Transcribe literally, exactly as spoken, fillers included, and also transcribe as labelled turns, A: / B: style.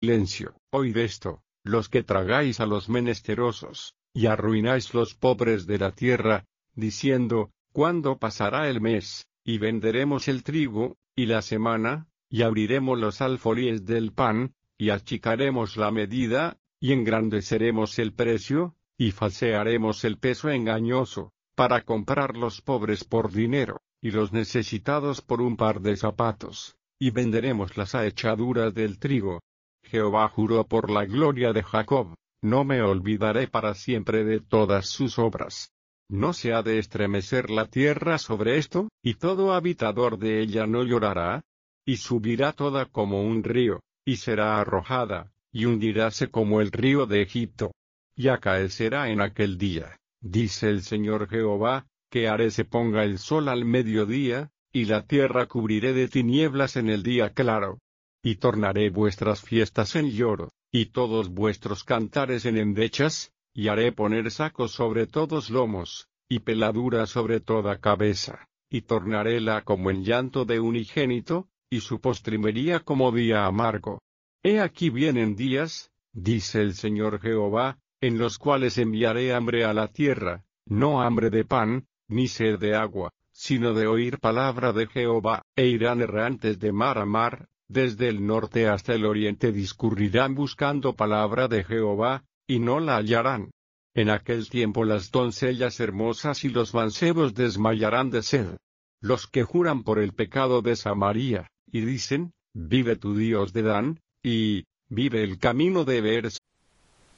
A: silencio. Oíd esto, los que tragáis a los menesterosos, y arruináis los pobres de la tierra, diciendo, ¿cuándo pasará el mes, y venderemos el trigo, y la semana, y abriremos los alfolíes del pan, y achicaremos la medida, y engrandeceremos el precio, y falsearemos el peso engañoso, para comprar los pobres por dinero, y los necesitados por un par de zapatos, y venderemos las ahechaduras del trigo? Jehová juró por la gloria de Jacob, no me olvidaré para siempre de todas sus obras. ¿No se ha de estremecer la tierra sobre esto, y todo habitador de ella no llorará? Y subirá toda como un río, y será arrojada, y hundiráse como el río de Egipto. Y acaecerá en aquel día, dice el Señor Jehová, que haré se ponga el sol al mediodía, y la tierra cubriré de tinieblas en el día claro. Y tornaré vuestras fiestas en lloro, y todos vuestros cantares en endechas, y haré poner sacos sobre todos lomos, y peladura sobre toda cabeza, y tornaréla como en llanto de unigénito, y su postrimería como día amargo. He aquí vienen días, dice el Señor Jehová, en los cuales enviaré hambre a la tierra, no hambre de pan, ni sed de agua, sino de oír palabra de Jehová, e irán errantes de mar a mar, desde el norte hasta el oriente discurrirán buscando palabra de Jehová, y no la hallarán. En aquel tiempo las doncellas hermosas y los mancebos desmayarán de sed. Los que juran por el pecado de Samaria, y dicen, vive tu Dios de Dan, y, vive el camino de Beers,